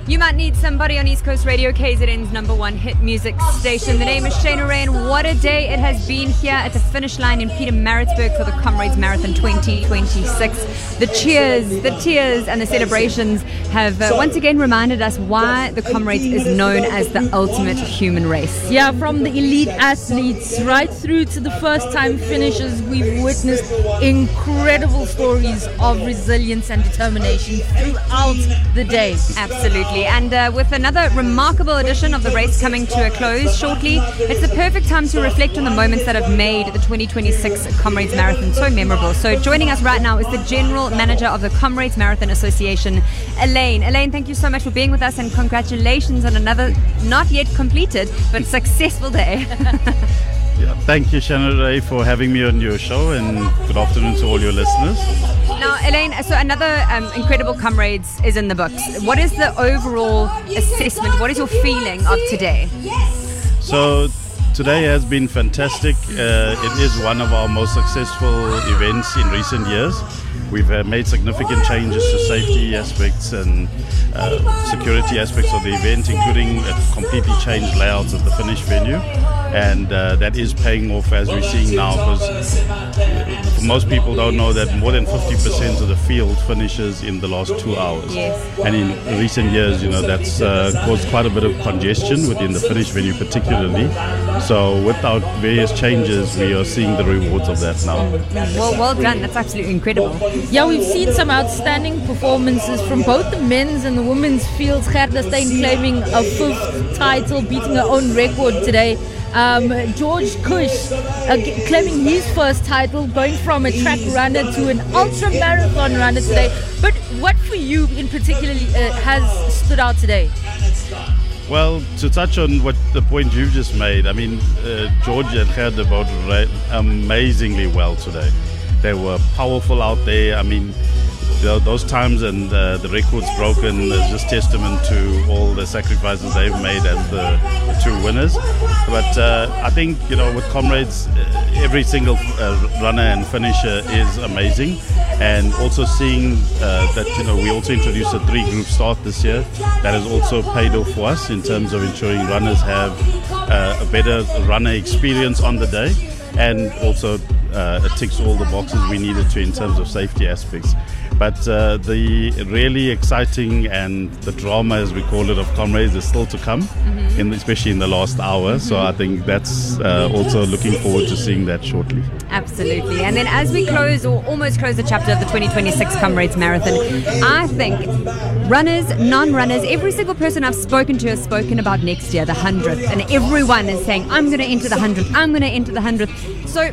You might need somebody on East Coast Radio, KZN's #1 hit music station. The name is Shayna Ray, and what a day it has been here at the finish line in Pietermaritzburg for the Comrades Marathon 2026. The cheers, the tears, and the celebrations have once again reminded us why the Comrades is known as the ultimate human race. Yeah, from the elite athletes right through to the first-time finishers, we've witnessed incredible stories of resilience and determination throughout the day. Absolutely. And with another remarkable edition of the race coming to a close shortly, it's the perfect time to reflect on the moments that have made the 2026 Comrades Marathon so memorable. So joining us right now is the General Manager of the Comrades Marathon Association, Elaine. Elaine, thank you so much for being with us, and congratulations on another not yet completed but successful day. Yeah, thank you, Shayna Ray, for having me on your show, and good afternoon to all your listeners. Now, Elaine, so another incredible Comrades is in the books. What is the overall assessment? What is your feeling of today? So today has been fantastic. It is one of our most successful events in recent years. We've made significant changes to safety aspects and security aspects of the event, including a completely changed layouts of the finish venue. And that is paying off, as we're seeing now, because most people don't know that more than 50% of the field finishes in the last 2 hours. Yes. And in recent years, that's caused quite a bit of congestion within the finish venue particularly. So with our various changes, we are seeing the rewards of that now. Well done. That's absolutely incredible. Yeah, we've seen some outstanding performances from both the men's and the women's fields. Gerda Steyn claiming a 5th title, beating her own record today. George Kush claiming his first title, going from a track runner to an ultra marathon runner today. But what for you in particular has stood out today? Well, to touch on what the point you've just made, I mean, George and Gerda both ran amazingly well today. They were powerful out there. I mean, those times and the records broken is just testament to all the sacrifices they've made as the two winners. But I think, with Comrades, every single runner and finisher is amazing. And also seeing that, we also introduced a 3-group start this year. That has also paid off for us in terms of ensuring runners have a better runner experience on the day. And also it ticks all the boxes we needed to in terms of safety aspects. But the really exciting and the drama, as we call it, of Comrades is still to come, especially in the last hour. So I think that's also looking forward to seeing that shortly. Absolutely. And then as we close or almost close the chapter of the 2026 Comrades Marathon, I think runners, non-runners, every single person I've spoken to has spoken about next year, the 100th. And everyone is saying, I'm going to enter the 100th, I'm going to enter the 100th. So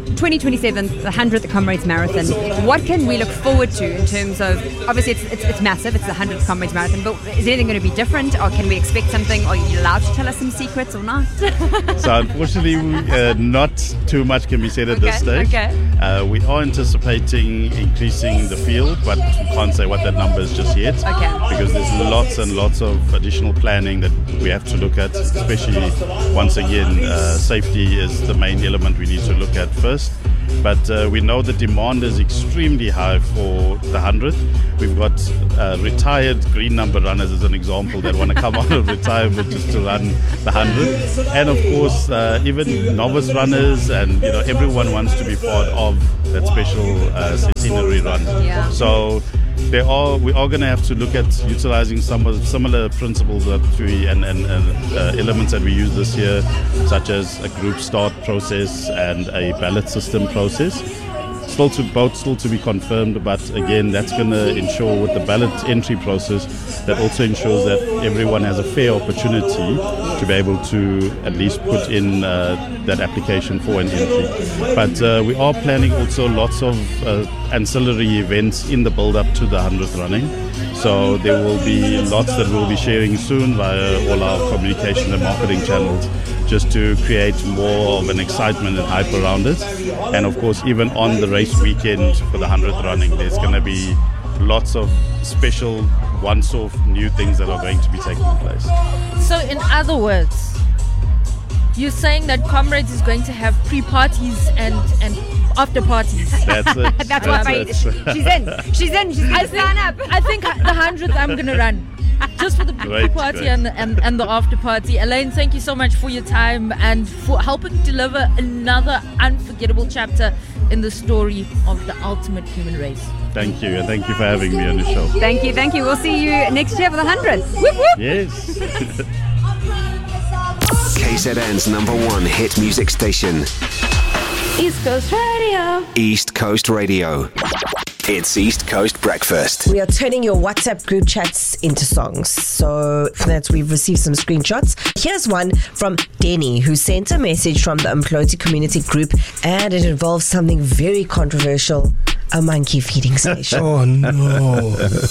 2027, the 100th Comrades Marathon. What can we look forward to in terms of, obviously it's massive, it's the 100th Comrades Marathon, but is anything going to be different, or can we expect something? Are you allowed to tell us some secrets or not? So unfortunately, not too much can be said at this stage. Okay. We are anticipating increasing the field, but we can't say what that number is just yet. Okay. Because there's lots and lots of additional planning that we have to look at, especially, once again, safety is the main element we need to look at first. But we know the demand is extremely high for the 100th. We've got retired green number runners, as an example, that want to come out of retirement just to run the 100th. And of course, even novice runners, and everyone wants to be part of that special centenary run. Yeah. So we are going to have to look at utilizing some of the similar principles that and elements that we use this year, such as a group start process and a ballot system process. Still to be confirmed, but again, that's going to ensure with the ballot entry process that also ensures that everyone has a fair opportunity to be able to at least put in that application for an entry. But we are planning also lots of ancillary events in the build-up to the 100th running. So there will be lots that we'll be sharing soon via all our communication and marketing channels, just to create more of an excitement and hype around it. And of course, even on the race weekend for the 100th running, there's going to be lots of special once-off new things that are going to be taking place. So in other words, you're saying that Comrades is going to have pre-parties and after parties. That's it. That's what she's in. She's going to sign up. I think the 100th I'm going to run. just for the pre-party and the after party. Elaine, thank you so much for your time and for helping deliver another unforgettable chapter in the story of the ultimate human race. Thank you, and thank you for having me on the show. Thank you. We'll see you next year for the 100th. Whoop, whoop. Yes. KZN's #1 hit music station. East Coast Radio. East Coast Radio. It's East Coast Breakfast. We are turning your WhatsApp group chats into songs. So for that, we've received some screenshots. Here's one from Denny, who sent a message from the Umhloti community group, and it involves something very controversial, a monkey feeding station. Oh no.